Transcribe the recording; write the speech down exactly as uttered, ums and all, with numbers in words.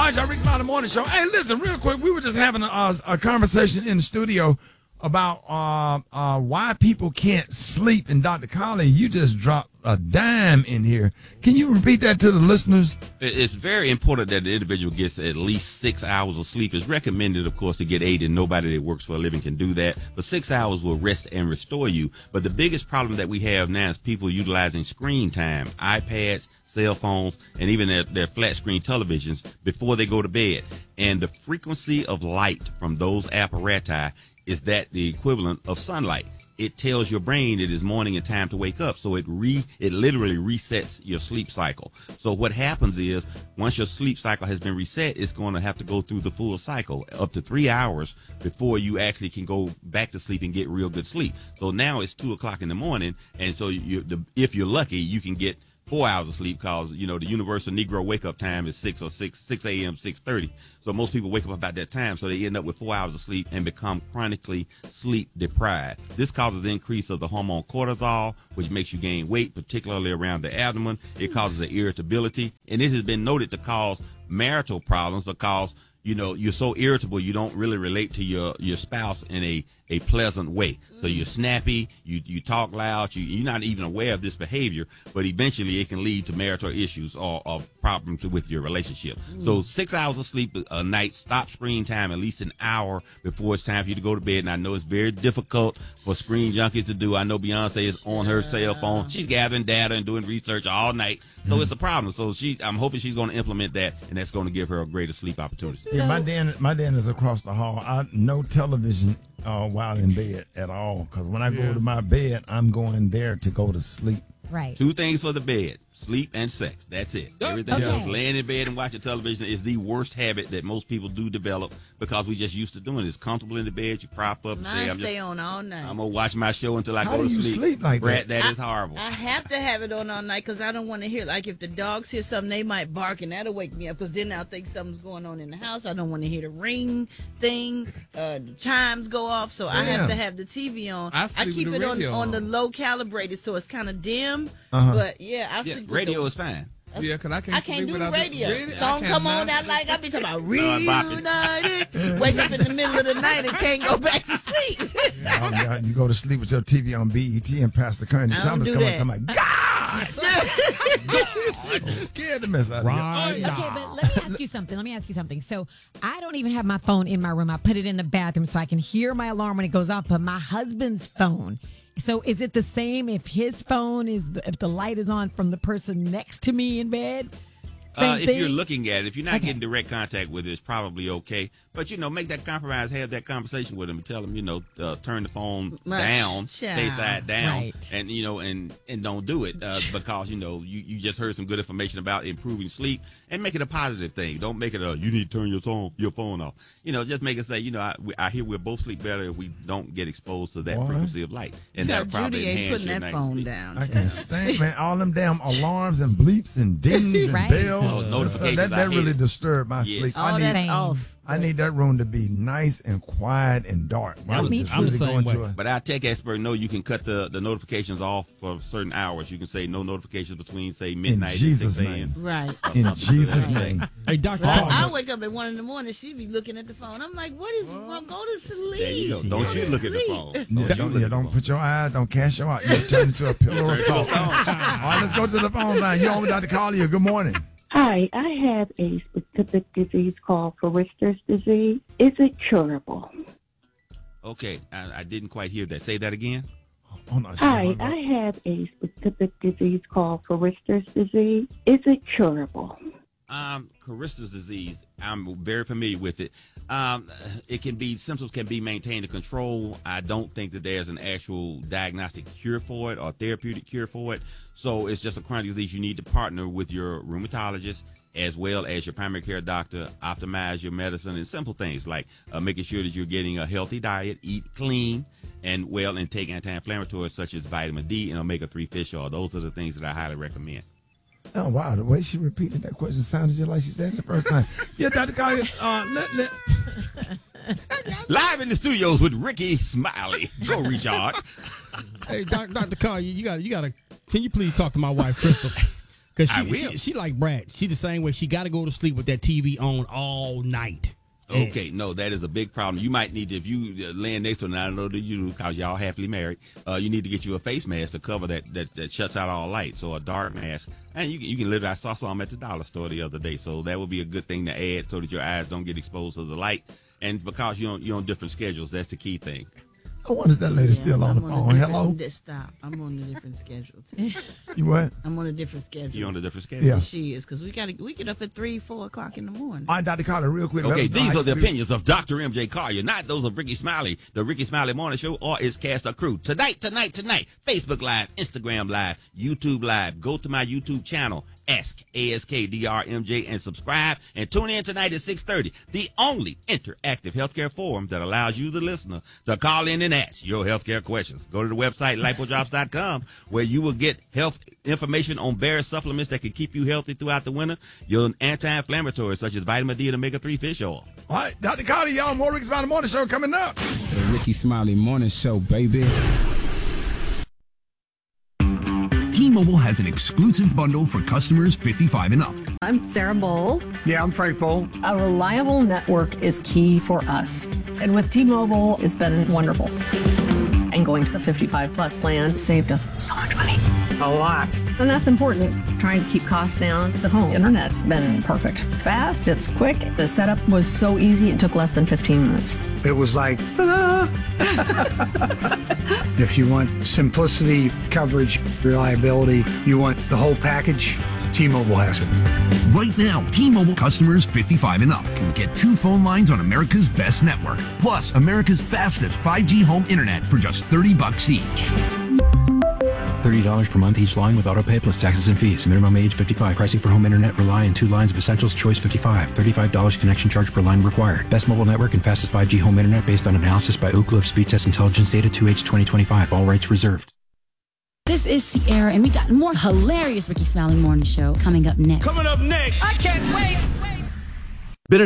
All right, y'all, Rick Smiley Morning Show. Hey, listen, real quick, we were just having a, a conversation in the studio about uh, uh, why people can't sleep. And Doctor Colley, you just dropped a dime in here. Can you repeat that to the listeners? It's very important that the individual gets at least six hours of sleep. It's recommended, of course, to get eight, and nobody that works for a living can do that. But six hours will rest and restore you. But the biggest problem that we have now is people utilizing screen time, iPads, cell phones, and even their, their flat screen televisions before they go to bed. And the frequency of light from those apparati is that the equivalent of sunlight. It tells your brain it is morning and time to wake up. So it re it literally resets your sleep cycle. So what happens is once your sleep cycle has been reset, it's going to have to go through the full cycle up to three hours before you actually can go back to sleep and get real good sleep. So now it's two o'clock in the morning. And so you, the, if you're lucky, you can get four hours of sleep because, you know, the universal Negro wake up time is six or six, six a.m., six thirty. So most people wake up about that time. So they end up with four hours of sleep and become chronically sleep deprived. This causes the increase of the hormone cortisol, which makes you gain weight, particularly around the abdomen. It causes the irritability. And it has been noted to cause marital problems because, you know, you're so irritable, you don't really relate to your, your spouse in a, a pleasant way. So you're snappy, you, you talk loud, you, you're not even aware of this behavior, but eventually it can lead to marital issues or, or problems with your relationship. Mm. So six hours of sleep a night, stop screen time at least an hour before it's time for you to go to bed. And I know it's very difficult for screen junkies to do. I know Beyonce is on her cell phone. She's gathering data and doing research all night. So mm. it's a problem. So she, I'm hoping she's going to implement that, and that's going to give her a greater sleep opportunity. Yeah, my den, my den is across the hall. I no television uh, while in bed at all, because when I yeah. go to my bed, I'm going there to go to sleep. Right. Two things for the bed: sleep and sex. That's it. Everything okay. else, laying in bed and watching television, is the worst habit that most people do develop because we just used to doing it. It's comfortable in the bed. You prop up and Mine say, I'm stay just, on all night. I'm going to watch my show until I How go do to you sleep. sleep like Brett, that? that I, is horrible. I have to have it on all night because I don't want to hear, like, if the dogs hear something, they might bark, and that'll wake me up because then I'll think something's going on in the house. I don't want to hear the ring thing, uh, the chimes go off, so I have to have the T V on. I, I keep it on, on the low calibrated, so it's kind of dim, Uh-huh. but yeah, I Yeah, sleep with radio the, is fine. Yeah, because I can't, I can't sleep do without radio. The, really? Song I come on, cannot. I like, I be talking about I'm bopping. reunited. Wake up in the middle of the night and can't go back to sleep. Yeah, yeah, you go to sleep with your T V on B E T and Pastor Kearney I don't Thomas do come that. on and like, God! God! Scared the mess out of Right. you. Okay, but let me ask you something. Let me ask you something. So I don't even have my phone in my room. I put it in the bathroom so I can hear my alarm when it goes off. But my husband's phone. So is it the same if his phone is, if the light is on from the person next to me in bed? Same Uh, if thing? you're looking at it, if you're not Okay. getting direct contact with it, it's probably okay. But, you know, make that compromise, have that conversation with them and tell them, you know, uh, turn the phone Right. down, Child. stay side down, Right. and, you know, and, and don't do it uh, because, you know, you, you just heard some good information about improving sleep, and make it a positive thing. Don't make it a, you need to turn your phone, your phone off. You know, just make it say, you know, I, we, I hear we'll both sleep better if we don't get exposed to that Boy. frequency of light. And Yeah, that'll probably Judy ain't enhance putting your that night's phone sleep. down. I can't stand, man, all them damn alarms and bleeps and dings and Right. bells. Oh, and notifications, stuff. That, I that hate really it. disturbed my Yes. sleep. All I that's need, off. I need that room to be nice and quiet and dark. Yeah, would me just too. I'm the really go same into way. a- But our tech expert know you can cut the, the notifications off for certain hours. You can say no notifications between, say, midnight and Jesus' six a.m. Right. In Jesus' name. Hey, Doctor I, Paul. I wake up at one in the morning. She be looking at the phone. I'm like, "What is wrong? Go to sleep." There you go. Don't Go you to look at the sleep. phone. Don't Yeah, you don't, look yeah, at the don't phone. put your eyes, don't cast your eyes. You turn into a pillar of Turn to a salt. stone. All right, let's go to the phone line. You on with Doctor Collier. Good morning. Hi, I have a specific disease called Forrester's disease. Is it curable? Okay, I, I didn't quite hear that. Say that again. Oh, no, she- Hi, I have a specific disease called Forrester's disease. Is it curable? Um, Carista's disease, I'm very familiar with it. Um, it can be, symptoms can be maintained and controlled. I don't think that there's an actual diagnostic cure for it or therapeutic cure for it. So it's just a chronic disease. You need to partner with your rheumatologist as well as your primary care doctor, optimize your medicine, and simple things like uh, making sure that you're getting a healthy diet, eat clean, and well, and take anti-inflammatories such as vitamin D and omega three fish oil. Those are the things that I highly recommend. Oh, wow. The way she repeated that question sounded just like she said it the first time. Yeah, Doctor Collier, uh, let, let, Live in the studios with Ricky Smiley. Go, Recharge. Hey, doc, Doctor Carr, you, you got, you got to. Can you please talk to my wife, Crystal? Because I she, will. she, she like Brad. She the same way. She got to go to sleep with that T V on all night. Okay, no, that is a big problem. You might need to, if you uh, laying next to her, and I don't know that you do because y'all happily married, uh, you need to get you a face mask to cover that, that, that shuts out all light, so a dark mask. And you, you can literally, I saw some at the dollar store the other day, so that would be a good thing to add so that your eyes don't get exposed to the light. And because you're on, you're on different schedules, that's the key thing. I wonder if that lady still on the I'm phone. a Hello? different- Stop. I'm on a different schedule. Too. You what? I'm on a different schedule. You're on a different schedule. Yeah. She is, because we got to we get up at three, four o'clock in the morning. All right, Doctor Carter, real quick. let Okay, us know these how are the you feel. opinions of Doctor M J Collier, not those of Ricky Smiley, the Ricky Smiley Morning Show, or its cast or crew. Tonight, tonight, tonight, Facebook Live, Instagram Live, YouTube Live. Go to my YouTube channel, Ask A S K D R M J, and subscribe. And tune in tonight at six thirty, the only interactive healthcare forum that allows you, the listener, to call in and ask your healthcare questions. Go to the website, lipodrops dot com, where you will get health information on various supplements that can keep you healthy throughout the winter. Your anti-inflammatories, such as vitamin D and omega three fish oil. All right, Doctor Carter, y'all, more Ricky Smiley Morning Show coming up. The Ricky Smiley Morning Show, baby. T-Mobile has an exclusive bundle for customers fifty-five and up. I'm Sarah Bowl. Yeah, I'm Frank Bowl. A reliable network is key for us. And with T-Mobile, it's been wonderful. And going to the fifty-five plus plan saved us so much money. A lot. And that's important. Trying to keep costs down. The home internet's been perfect. It's fast, it's quick. The setup was so easy, it took less than fifteen minutes. It was like, ta-da! If you want simplicity, coverage, reliability, you want the whole package, T-Mobile has it. Right now, T-Mobile customers fifty-five and up can get two phone lines on America's best network, plus America's fastest five G home internet for just thirty bucks each. thirty dollars per month each line with autopay plus taxes and fees. Minimum age fifty-five. Pricing for home internet rely on two lines of Essentials Choice fifty-five. thirty-five dollars connection charge per line required. Best mobile network and fastest five G home internet based on analysis by Ookla of Speed Test Intelligence data two H twenty twenty-five. All rights reserved. This is Sierra, and we got more hilarious Ricky Smiley Morning Show coming up next. Coming up next. I can't wait. wait.